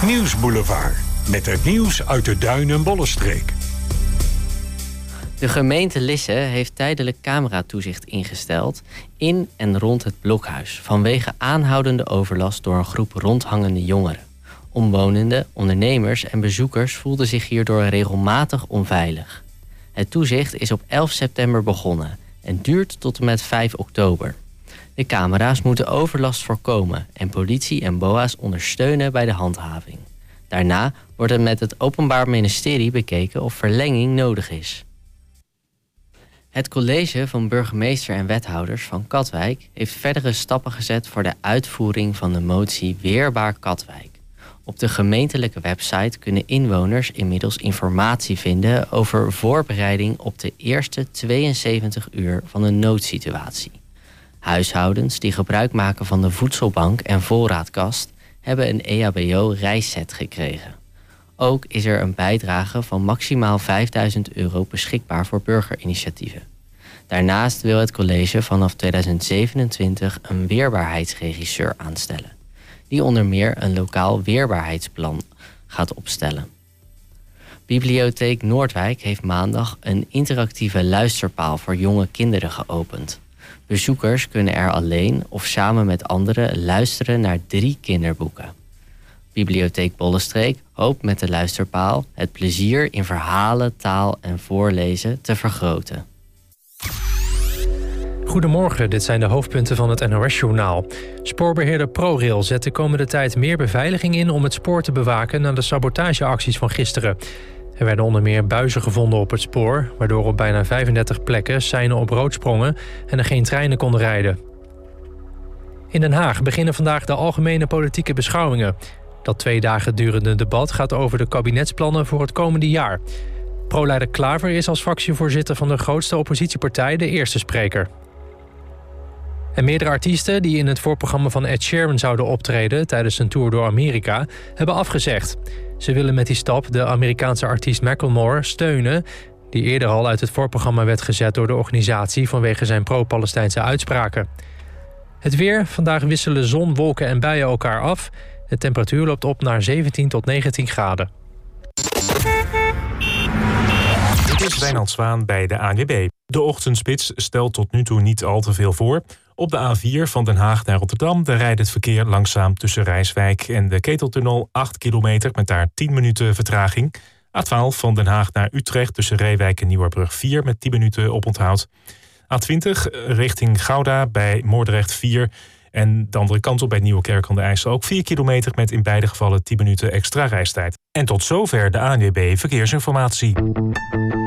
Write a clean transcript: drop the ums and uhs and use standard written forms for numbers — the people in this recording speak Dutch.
Nieuwsboulevard. Met het nieuws uit de Duin- en Bollenstreek. De gemeente Lisse heeft tijdelijk cameratoezicht ingesteld in en rond het Blokhuis vanwege aanhoudende overlast door een groep rondhangende jongeren. Omwonenden, ondernemers en bezoekers voelden zich hierdoor regelmatig onveilig. Het toezicht is op 11 september begonnen en duurt tot en met 5 oktober. De camera's moeten overlast voorkomen en politie en BOA's ondersteunen bij de handhaving. Daarna wordt er met het Openbaar Ministerie bekeken of verlenging nodig is. Het college van burgemeester en wethouders van Katwijk heeft verdere stappen gezet voor de uitvoering van de motie Weerbaar Katwijk. Op de gemeentelijke website kunnen inwoners inmiddels informatie vinden over voorbereiding op de eerste 72 uur van een noodsituatie. Huishoudens die gebruik maken van de voedselbank en voorraadkast hebben een EHBO-reisset gekregen. Ook is er een bijdrage van maximaal €5.000 beschikbaar voor burgerinitiatieven. Daarnaast wil het college vanaf 2027 een weerbaarheidsregisseur aanstellen, die onder meer een lokaal weerbaarheidsplan gaat opstellen. Bibliotheek Noordwijk heeft maandag een interactieve luisterpaal voor jonge kinderen geopend. Bezoekers kunnen er alleen of samen met anderen luisteren naar 3 kinderboeken. Bibliotheek Bollenstreek hoopt met de luisterpaal het plezier in verhalen, taal en voorlezen te vergroten. Goedemorgen, dit zijn de hoofdpunten van het NOS-journaal. Spoorbeheerder ProRail zet de komende tijd meer beveiliging in om het spoor te bewaken na de sabotageacties van gisteren. Er werden onder meer buizen gevonden op het spoor, waardoor op bijna 35 plekken seinen op rood sprongen en er geen treinen konden rijden. In Den Haag beginnen vandaag de algemene politieke beschouwingen. Dat 2 dagen durende debat gaat over de kabinetsplannen voor het komende jaar. Pro-leider Klaver is als fractievoorzitter van de grootste oppositiepartij de eerste spreker. En meerdere artiesten die in het voorprogramma van Ed Sheeran zouden optreden tijdens een tour door Amerika hebben afgezegd. Ze willen met die stap de Amerikaanse artiest Macklemore steunen, die eerder al uit het voorprogramma werd gezet door de organisatie vanwege zijn pro-Palestijnse uitspraken. Het weer, vandaag wisselen zon, wolken en buien elkaar af. De temperatuur loopt op naar 17 tot 19 graden. Dit is Wijnand Zwaan bij de ANWB. De ochtendspits stelt tot nu toe niet al te veel voor. Op de A4 van Den Haag naar Rotterdam daar rijdt het verkeer langzaam tussen Rijswijk en de Keteltunnel 8 kilometer met daar 10 minuten vertraging. A12 van Den Haag naar Utrecht tussen Reewijk en Nieuwerbrug 4 met 10 minuten oponthoud. A20 richting Gouda bij Moordrecht 4 en de andere kant op bij Nieuwekerk aan de IJssel ook 4 kilometer met in beide gevallen 10 minuten extra reistijd. En tot zover de ANWB Verkeersinformatie.